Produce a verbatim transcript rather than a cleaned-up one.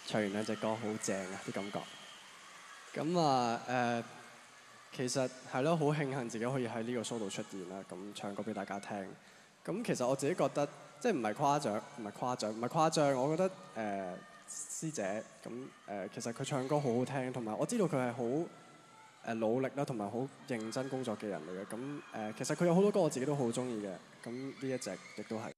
唱完兩隻歌好正啊啲感覺。咁啊誒，其實係咯，好慶幸自己可以喺呢個 show 度出現啦，咁唱歌俾大家聽。咁其實我自己覺得，即係唔係誇獎，唔係誇獎，唔係誇張。我覺得誒、呃、師姐咁誒、呃，其實佢唱歌好好聽，同埋我知道佢係好誒努力啦，同埋好認真工作嘅人嚟嘅。咁誒、呃，其實佢有好多歌我自己都好中意嘅。咁呢一隻亦都係。